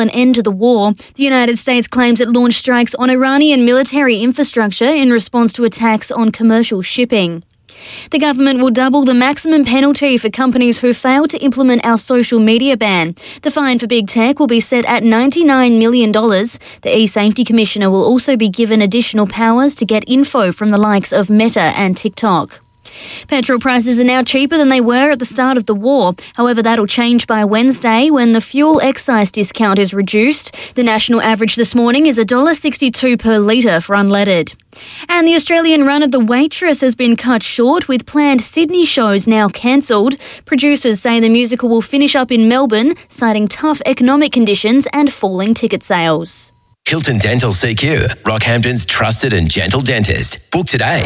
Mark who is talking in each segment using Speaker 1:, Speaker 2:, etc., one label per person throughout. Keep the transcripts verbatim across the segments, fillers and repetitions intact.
Speaker 1: an end to the war. The United States claims it launched strikes on Iranian military infrastructure in response to attacks on commercial shipping. The government will double the maximum penalty for companies who fail to implement our social media ban. The fine for big tech will be set at ninety-nine million dollars. The e-safety commissioner will also be given additional powers to get info from the likes of Meta and TikTok. Petrol prices are now cheaper than they were at the start of the war. However, that'll change by Wednesday when the fuel excise discount is reduced. The national average this morning is one dollar sixty-two per litre for unleaded. And the Australian run of The Waitress has been cut short, with planned Sydney shows now cancelled. Producers say the musical will finish up in Melbourne, citing tough economic conditions and falling ticket sales.
Speaker 2: Hilton Dental C Q, Rockhampton's trusted and gentle dentist. Book today.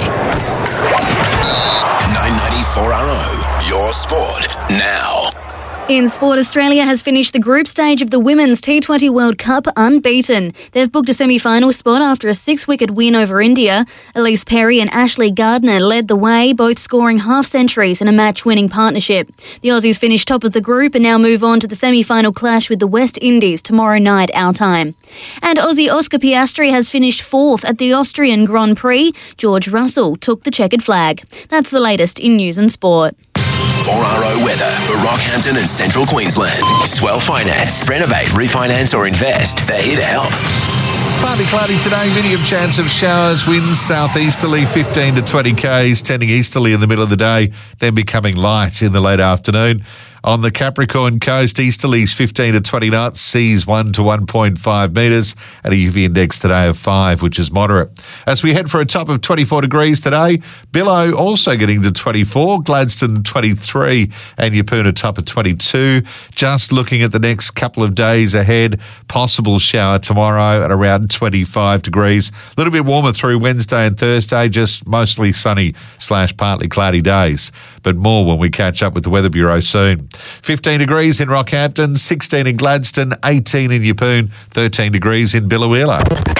Speaker 2: nine ninety four R O, your sport now.
Speaker 1: In sport, Australia has finished the group stage of the Women's T twenty World Cup unbeaten. They've booked a semi-final spot after a six-wicket win over India. Elise Perry and Ashley Gardner led the way, both scoring half-centuries in a match-winning partnership. The Aussies finished top of the group and now move on to the semi-final clash with the West Indies tomorrow night our time. And Aussie Oscar Piastri has finished fourth at the Austrian Grand Prix. George Russell took the checkered flag. That's the latest in news and sport.
Speaker 2: four R O weather for Rockhampton and Central Queensland. Swell Finance. Renovate, refinance or invest. They're here to help.
Speaker 3: Partly cloudy today, medium chance of showers, winds southeasterly fifteen to twenty k's, tending easterly in the middle of the day, then becoming light in the late afternoon. On the Capricorn coast, easterlies fifteen to twenty knots, seas one to one point five metres, and a U V index today of five, which is moderate. As we head for a top of twenty-four degrees today, Billow also getting to twenty-four, Gladstone twenty-three, and Yeppoon a top of twenty-two. Just looking at the next couple of days ahead, possible shower tomorrow at around twenty-five degrees. A little bit warmer through Wednesday and Thursday, just mostly sunny slash partly cloudy days. But more when we catch up with the Weather Bureau soon. fifteen degrees in Rockhampton, sixteen in Gladstone, eighteen in Yeppoon, thirteen degrees in Billawheeler.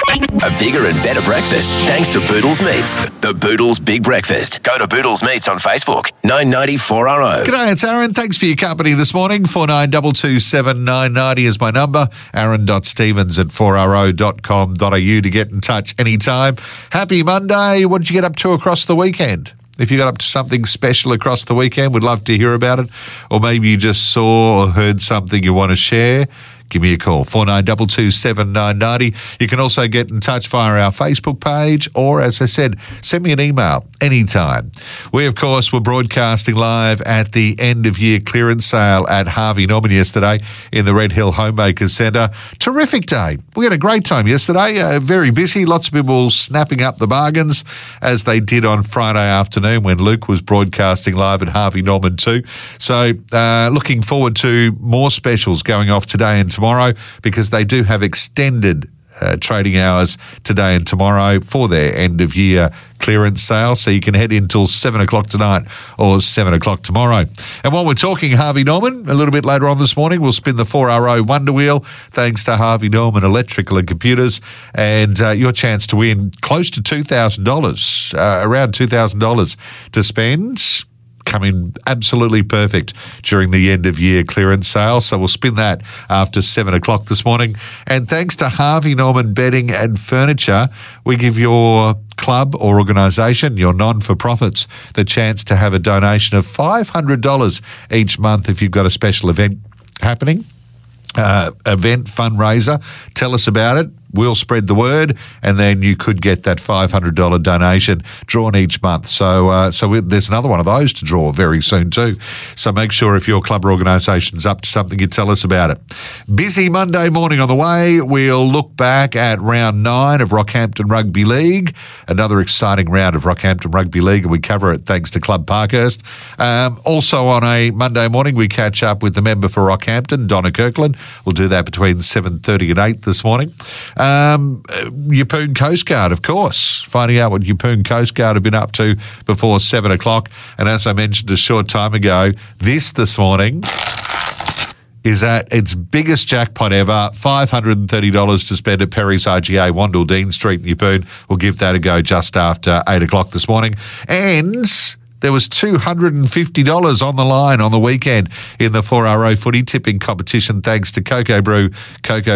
Speaker 2: A bigger and better breakfast thanks to Boodles Meats. The Boodles Big Breakfast. Go to Boodles Meats on Facebook. nine ninety four R O.
Speaker 3: G'day, it's Aaron. Thanks for your company this morning. four nine two two seven nine nine zero is my number. aaron dot stevens at four r o dot com dot a u to get in touch anytime. Happy Monday. What did you get up to across the weekend? If you got up to something special across the weekend, we'd love to hear about it. Or maybe you just saw or heard something you want to share. Give me a call, four nine two two seven nine nine zero. You can also get in touch via our Facebook page or, as I said, send me an email anytime. We, of course, were broadcasting live at the end-of-year clearance sale at Harvey Norman yesterday in the Red Hill Homemakers Centre. Terrific day. We had a great time yesterday, uh, very busy, lots of people snapping up the bargains as they did on Friday afternoon when Luke was broadcasting live at Harvey Norman too. So uh, looking forward to more specials going off today and tomorrow, because they do have extended uh, trading hours today and tomorrow for their end-of-year clearance sale, so you can head in till seven o'clock tonight or seven o'clock tomorrow. And while we're talking Harvey Norman, a little bit later on this morning, we'll spin the four R O Wonder Wheel thanks to Harvey Norman Electrical and Computers, and uh, your chance to win close to two thousand dollars, uh, around two thousand dollars to spend. Coming absolutely perfect during the end-of-year clearance sale. So we'll spin that after seven o'clock this morning. And thanks to Harvey Norman Bedding and Furniture, we give your club or organisation, your non-for-profits, the chance to have a donation of five hundred dollars each month if you've got a special event happening. Uh, event fundraiser. Tell us about it. We'll spread the word, and then you could get that five hundred dollars donation drawn each month. So uh, so we, there's another one of those to draw very soon too. So make sure if your club or organisation's up to something, you tell us about it. Busy Monday morning on the way. We'll look back at round nine of Rockhampton Rugby League, another exciting round of Rockhampton Rugby League, and we cover it thanks to Club Parkhurst. Um, also on a Monday morning, we catch up with the member for Rockhampton, Donna Kirkland. We'll do that between seven thirty and eight this morning. Um, Yeppoon Coast Guard, of course, finding out what Yeppoon Coast Guard have been up to before seven o'clock. And as I mentioned a short time ago, this this morning is at its biggest jackpot ever, five hundred thirty dollars to spend at Perry's I G A, Wandle Dean Street in Yeppoon. We'll give that a go just after eight o'clock this morning. And there was two hundred fifty dollars on the line on the weekend in the four R O footy tipping competition thanks to Cocoa Brew, Cocoa